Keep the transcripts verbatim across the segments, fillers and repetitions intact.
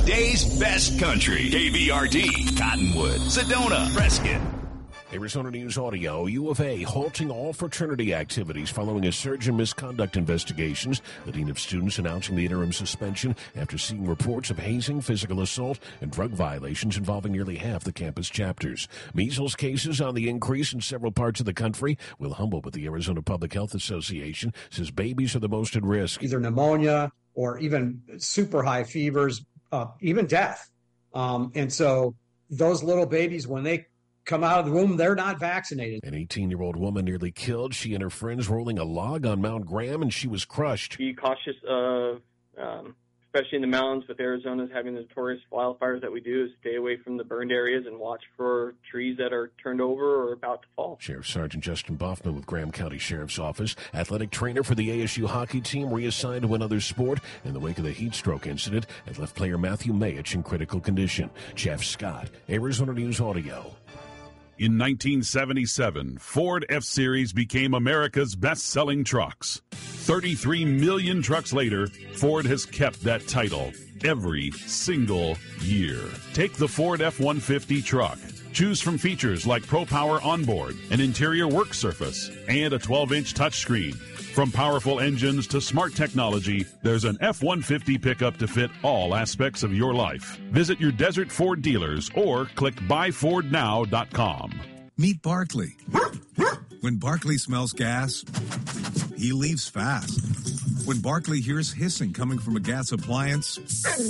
Today's best country. K V R D, Cottonwood, Sedona, Prescott. Arizona News Audio, U of A halting all fraternity activities following a surge in misconduct investigations. The dean of students announcing the interim suspension after seeing reports of hazing, physical assault, and drug violations involving nearly half the campus chapters. Measles cases on the increase in several parts of the country. Will Humble with the Arizona Public Health Association says babies are the most at risk. Either pneumonia or even super high fevers, uh, even death. Um, and so those little babies, when they come out of the womb, they're not vaccinated. An eighteen-year-old woman nearly killed. She and her friends rolling a log on Mount Graham, and she was crushed. Be cautious of, um, especially in the mountains with Arizona's having the notorious wildfires that we do, is stay away from the burned areas and watch for trees that are turned over or about to fall. Sheriff Sergeant Justin Boffman with Graham County Sheriff's Office. Athletic trainer for the A S U hockey team reassigned to another sport in the wake of the heat stroke incident, and left player Matthew Mayich in critical condition. Jeff Scott, Arizona News Audio. In nineteen seventy-seven, Ford F-Series became America's best-selling trucks. thirty-three million trucks later, Ford has kept that title every single year. Take the Ford F one fifty truck. Choose from features like Pro Power Onboard, an interior work surface, and a twelve-inch touchscreen. From powerful engines to smart technology, there's an F one fifty pickup to fit all aspects of your life. Visit your Desert Ford dealers or click buy ford now dot com. Meet Barkley. When Barkley smells gas, he leaves fast. When Barkley hears hissing coming from a gas appliance,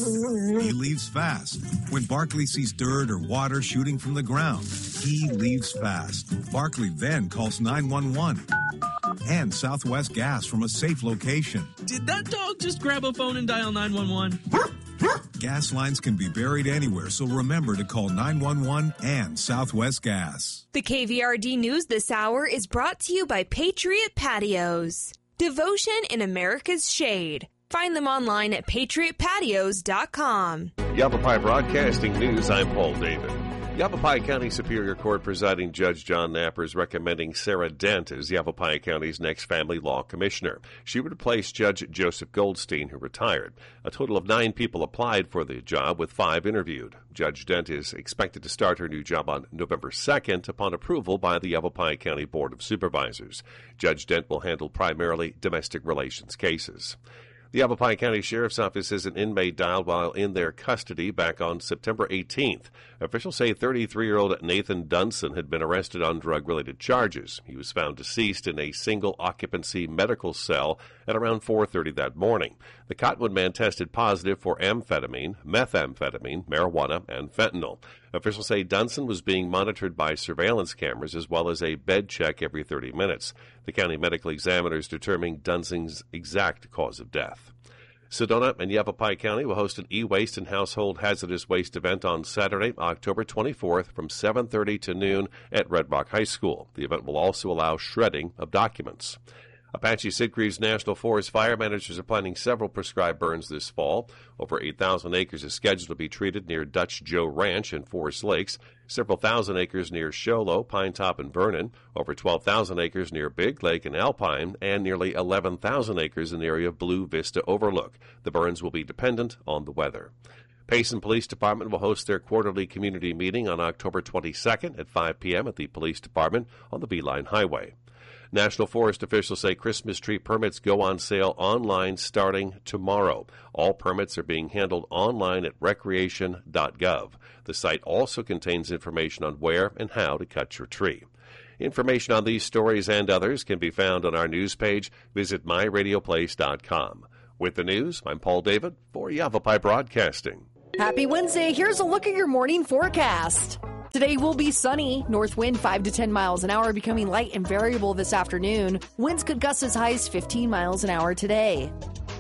he leaves fast. When Barkley sees dirt or water shooting from the ground, he leaves fast. Barkley then calls nine one one and Southwest Gas from a safe location. Did that dog just grab a phone and dial nine one one? Gas lines can be buried anywhere, so remember to call nine one one and Southwest Gas. The K V R D News this hour is brought to you by Patriot Patios. Devotion in America's shade. Find them online at patriot patios dot com. Yavapai Broadcasting News, I'm Paul David. Yavapai County Superior Court presiding Judge John Napper is recommending Sarah Dent as Yavapai County's next family law commissioner. She would replace Judge Joseph Goldstein, who retired. A total of nine people applied for the job, with five interviewed. Judge Dent is expected to start her new job on November second upon approval by the Yavapai County Board of Supervisors. Judge Dent will handle primarily domestic relations cases. The Yavapai County Sheriff's Office says an inmate died while in their custody back on September eighteenth. Officials say thirty-three-year-old Nathan Dunson had been arrested on drug-related charges. He was found deceased in a single-occupancy medical cell at around four thirty that morning. The Cottonwood man tested positive for amphetamine, methamphetamine, marijuana, and fentanyl. Officials say Dunson was being monitored by surveillance cameras as well as a bed check every thirty minutes. The county medical examiner is determining Dunson's exact cause of death. Sedona and Yavapai County will host an e-waste and household hazardous waste event on Saturday, October twenty-fourth from seven thirty to noon at Red Rock High School. The event will also allow shredding of documents. Apache Sitgreaves National Forest fire managers are planning several prescribed burns this fall. Over eight thousand acres is scheduled to be treated near Dutch Joe Ranch and Forest Lakes, several thousand acres near Sholo, Pine Top, and Vernon, over twelve thousand acres near Big Lake and Alpine, and nearly eleven thousand acres in the area of Blue Vista Overlook. The burns will be dependent on the weather. Payson Police Department will host their quarterly community meeting on October twenty-second at five p.m. at the Police Department on the Beeline Highway. National Forest officials say Christmas tree permits go on sale online starting tomorrow. All permits are being handled online at recreation dot gov. The site also contains information on where and how to cut your tree. Information on these stories and others can be found on our news page. Visit my radio place dot com. With the news, I'm Paul David for Yavapai Broadcasting. Happy Wednesday. Here's a look at your morning forecast. Today will be sunny. North wind five to ten miles an hour, becoming light and variable this afternoon. Winds could gust as high as fifteen miles an hour today.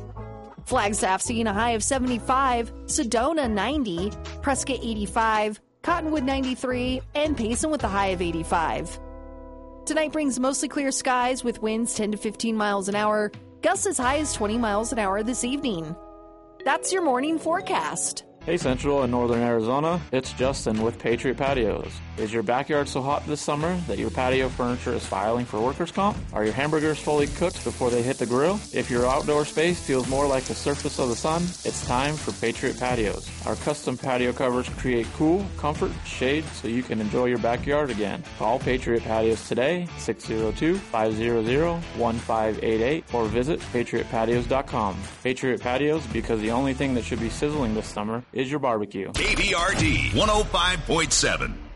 Flagstaff seeing a high of seventy-five, Sedona ninety, Prescott eighty-five, Cottonwood ninety-three, and Payson with a high of eighty-five. Tonight brings mostly clear skies with winds ten to fifteen miles an hour, gusts as high as twenty miles an hour this evening. That's your morning forecast. Hey Central and Northern Arizona, it's Justin with Patriot Patios. Is your backyard so hot this summer that your patio furniture is filing for workers' comp? Are your hamburgers fully cooked before they hit the grill? If your outdoor space feels more like the surface of the sun, it's time for Patriot Patios. Our custom patio covers create cool, comfort, shade so you can enjoy your backyard again. Call Patriot Patios today, six oh two, five hundred, one five eight eight, or visit patriot patios dot com. Patriot Patios, because the only thing that should be sizzling this summer is your barbecue. K V R D one oh five point seven.